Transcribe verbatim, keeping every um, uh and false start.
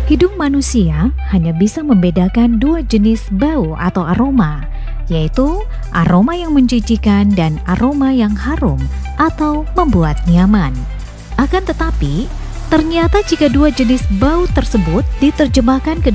Hidung manusia hanya bisa membedakan dua jenis bau atau aroma, yaitu aroma yang menjijikan dan aroma yang harum atau membuat nyaman. Akan tetapi, ternyata jika dua jenis bau tersebut diterjemahkan ke